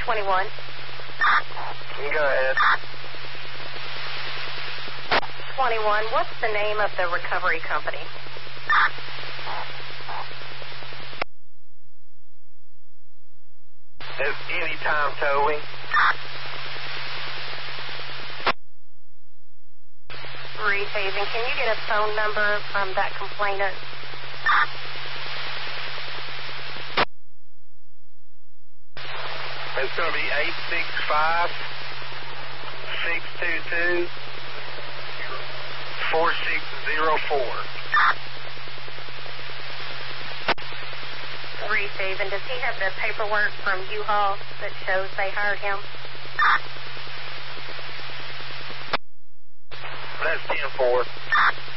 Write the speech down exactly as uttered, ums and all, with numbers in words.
twenty-one. You go ahead. twenty-one, what's the name of the recovery company? It's Anytime Towing. Receiving. Can you get a phone number from that complainant? It's going to be eight six five, six two two, four six zero four. Receiving. Does he have the paperwork from U-Haul that shows they hired him? That's ten four.